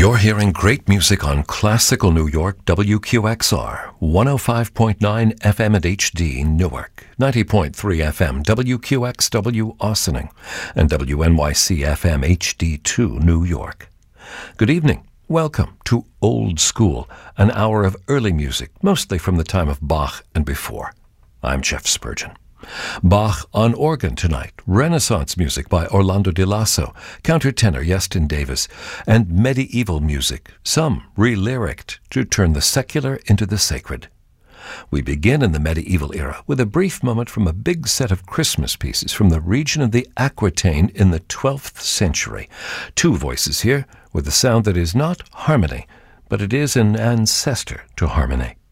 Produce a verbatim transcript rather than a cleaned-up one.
You're hearing great music on Classical New York, W Q X R, one oh five point nine F M at H D Newark, ninety point three F M W Q X W Ossining, and W N Y C F M H D two New York. Good evening. Welcome to Old School, an hour of early music, mostly from the time of Bach and before. I'm Jeff Spurgeon. Bach on organ tonight, Renaissance music by Orlando Di Lasso, countertenor Yestin Davis, and medieval music, some re-lyricked to turn the secular into the sacred. We begin in the medieval era with a brief moment from a big set of Christmas pieces from the region of the Aquitaine in the twelfth century. Two voices here with a sound that is not harmony, but it is an ancestor to harmony.